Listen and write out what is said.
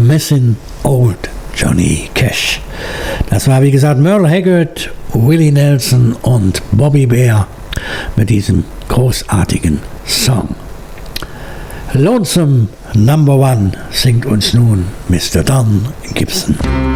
Missin' Old Johnny Cash. Das war wie gesagt Merle Haggard, Willie Nelson und Bobby Bear mit diesem großartigen Song. Lonesome Number One singt uns nun Mr. Don Gibson.